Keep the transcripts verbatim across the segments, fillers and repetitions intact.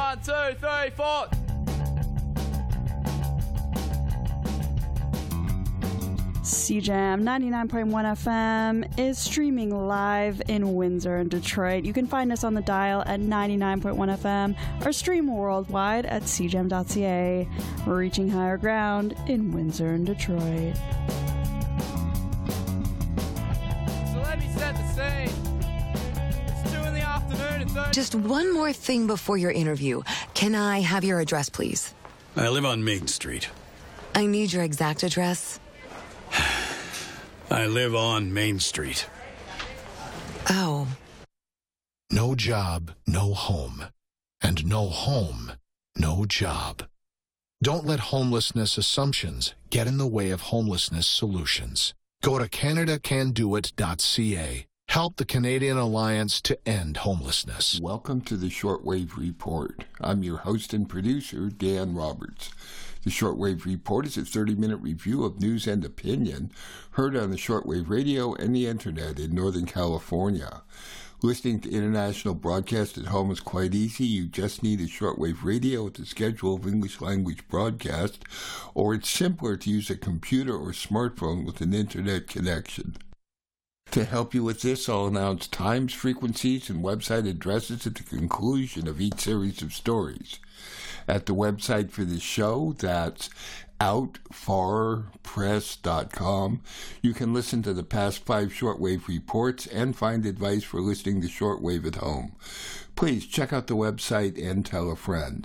One, two, three, four. C J A M ninety-nine point one F M is streaming live in Windsor and Detroit. You can find us on the dial at ninety-nine point one F M or stream worldwide at c j a m dot c a. Reaching higher ground in Windsor and Detroit. So let me set the scene. It's two in the afternoon and thirty. Just one more thing before your interview. Can I have your address, please? I live on Main Street. I need your exact address. I live on Main Street. Oh. No job, no home. And no home, no job. Don't let homelessness assumptions get in the way of homelessness solutions. Go to canada can do it dot c a. Help the Canadian Alliance to end homelessness. Welcome to the Shortwave Report. I'm your host and producer, Dan Roberts. The Shortwave Report is a thirty-minute review of news and opinion heard on the shortwave radio and the internet in Northern California. Listening to international broadcast at home is quite easy. You just need a shortwave radio with a schedule of English language broadcast, or it's simpler to use a computer or smartphone with an internet connection. To help you with this, I'll announce times, frequencies, and website addresses at the conclusion of each series of stories. At the website for the show, that's out far press dot com, you can listen to the past five shortwave reports and find advice for listening to shortwave at home. Please check out the website and tell a friend.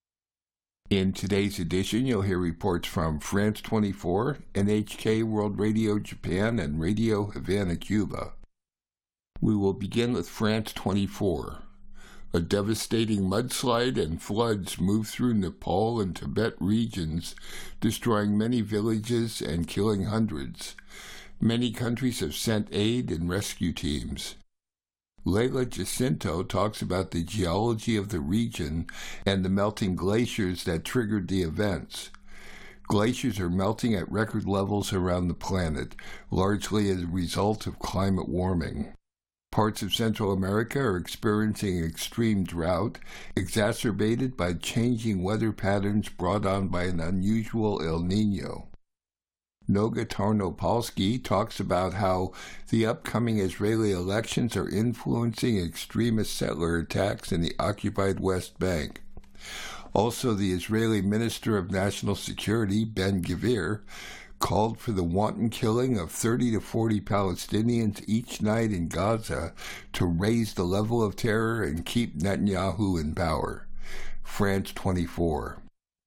In today's edition, you'll hear reports from France twenty-four, N H K World Radio Japan, and Radio Havana, Cuba. We will begin with France twenty-four. A devastating mudslide and floods moved through Nepal and Tibet regions, destroying many villages and killing hundreds. Many countries have sent aid and rescue teams. Leila Jacinto talks about the geology of the region and the melting glaciers that triggered the events. Glaciers are melting at record levels around the planet, largely as a result of climate warming. Parts of Central America are experiencing extreme drought, exacerbated by changing weather patterns brought on by an unusual El Niño. Noga Tarnopolsky talks about how the upcoming Israeli elections are influencing extremist settler attacks in the occupied West Bank. Also, the Israeli Minister of National Security, Ben Gvir, called for the wanton killing of thirty to forty Palestinians each night in Gaza to raise the level of terror and keep Netanyahu in power. France twenty-four.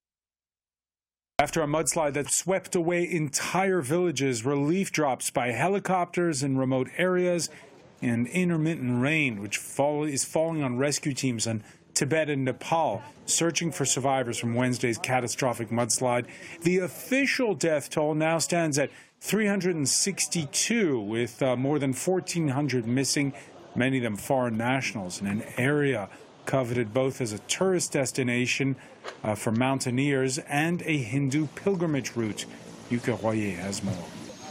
After a mudslide that swept away entire villages, relief drops by helicopters in remote areas, and intermittent rain, which fall, is falling on rescue teams in Tibet and Nepal, searching for survivors from Wednesday's catastrophic mudslide. The official death toll now stands at three hundred sixty-two, with uh, more than fourteen hundred missing, many of them foreign nationals, in an area coveted both as a tourist destination uh, for mountaineers and a Hindu pilgrimage route. Yuka Royer has more.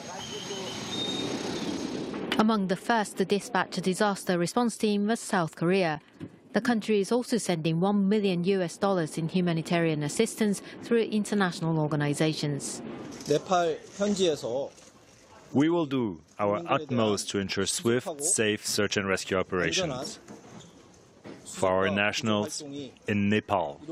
Among the first to dispatch a disaster response team was South Korea. The country is also sending one million U S dollars in humanitarian assistance through international organizations. We will do our utmost to ensure swift, safe search and rescue operations for our nationals in Nepal.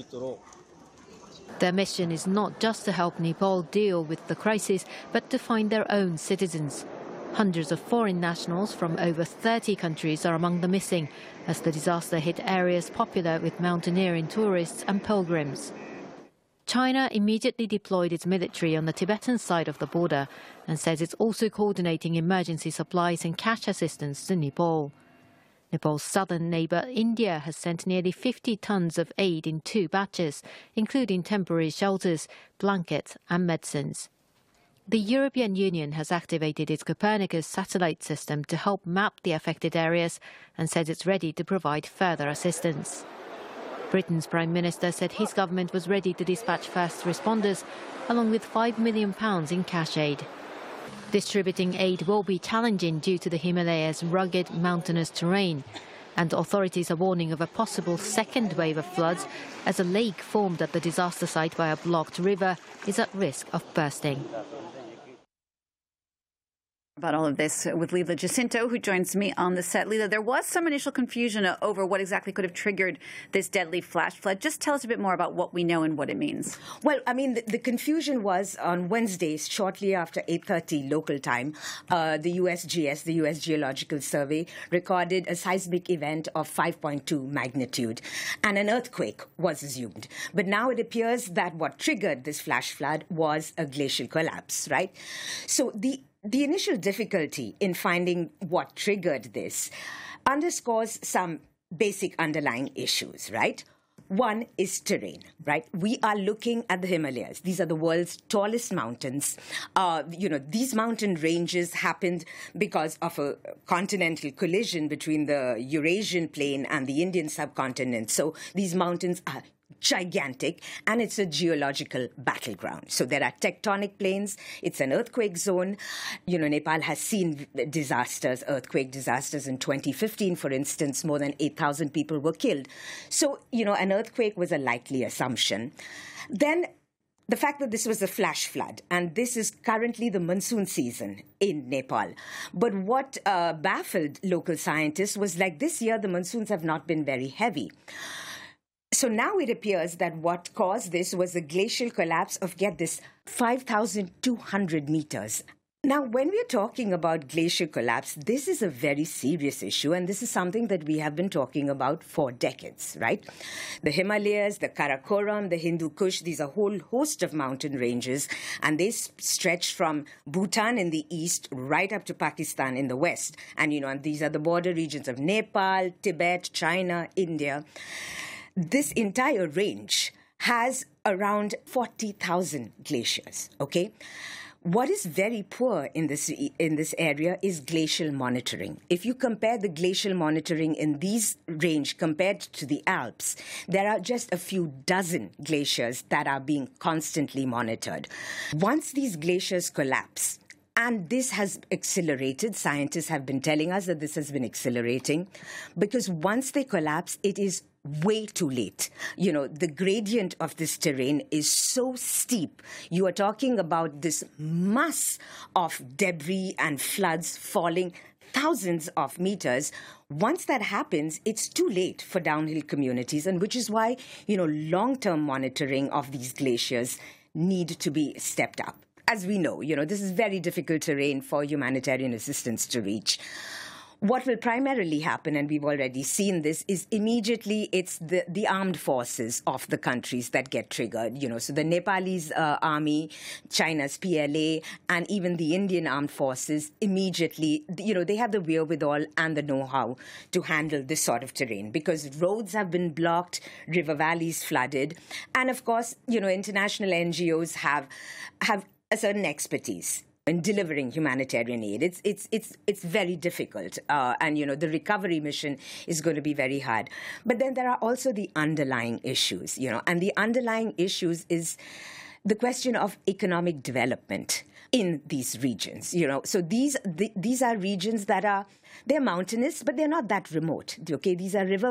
Their mission is not just to help Nepal deal with the crisis, but to find their own citizens. Hundreds of foreign nationals from over thirty countries are among the missing, as the disaster hit areas popular with mountaineering tourists and pilgrims. China immediately deployed its military on the Tibetan side of the border and says it's also coordinating emergency supplies and cash assistance to Nepal. Nepal's southern neighbour India has sent nearly fifty tons of aid in two batches, including temporary shelters, blankets and medicines. The European Union has activated its Copernicus satellite system to help map the affected areas and said it's ready to provide further assistance. Britain's Prime Minister said his government was ready to dispatch first responders, along with five million pounds in cash aid. Distributing aid will be challenging due to the Himalayas' rugged, mountainous terrain. And authorities are warning of a possible second wave of floods as a lake formed at the disaster site by a blocked river is at risk of bursting. About all of this with Leila Jacinto, who joins me on the set. Leila, there was some initial confusion over what exactly could have triggered this deadly flash flood. Just tell us a bit more about what we know and what it means. Well, I mean, the, the confusion was on Wednesday, shortly after eight thirty local time, uh, the U S G S, the U S Geological Survey, recorded a seismic event of five point two magnitude, and an earthquake was assumed. But now it appears that what triggered this flash flood was a glacial collapse, right? So the The initial difficulty in finding what triggered this underscores some basic underlying issues, right? One is terrain, right? We are looking at the Himalayas. These are the world's tallest mountains. Uh, you know, these mountain ranges happened because of a continental collision between the Eurasian plain and the Indian subcontinent. So these mountains are gigantic, and it's a geological battleground. So there are tectonic planes. It's an earthquake zone. You know, Nepal has seen disasters, earthquake disasters. In twenty fifteen, for instance, more than eight thousand people were killed. So, you know, an earthquake was a likely assumption. Then the fact that this was a flash flood, and this is currently the monsoon season in Nepal. But what uh, baffled local scientists was, like, this year the monsoons have not been very heavy. So now it appears that what caused this was a glacial collapse of, get this, five thousand two hundred meters. Now, when we're talking about glacial collapse, this is a very serious issue, and this is something that we have been talking about for decades, right? The Himalayas, the Karakoram, the Hindu Kush, these are a whole host of mountain ranges, and they stretch from Bhutan in the east right up to Pakistan in the west. And, you know, and these are the border regions of Nepal, Tibet, China, India. This entire range has around forty thousand glaciers, okay? What is very poor in this in this area is glacial monitoring. If you compare the glacial monitoring in these range compared to the Alps, there are just a few dozen glaciers that are being constantly monitored. Once these glaciers collapse, and this has accelerated, scientists have been telling us that this has been accelerating, because once they collapse, it is way too late. You know, the gradient of this terrain is so steep. You are talking about this mass of debris and floods falling thousands of meters. Once that happens, it's too late for downhill communities, and which is why, you know, long-term monitoring of these glaciers need to be stepped up. As we know, you know, this is very difficult terrain for humanitarian assistance to reach. What will primarily happen, and we've already seen this, is immediately it's the, the armed forces of the countries that get triggered. You know, so the Nepalese uh, army, China's P L A, and even the Indian armed forces immediately, you know, they have the wherewithal and the know-how to handle this sort of terrain, because roads have been blocked, river valleys flooded, and of course, you know, international N G Os have have a certain expertise in delivering humanitarian aid. It's it's it's it's very difficult, uh, and you know the recovery mission is going to be very hard. But then there are also the underlying issues, you know, and the underlying issues is the question of economic development in these regions. You know, so these the, these are regions that are they're mountainous, but they're not that remote. Okay, these are river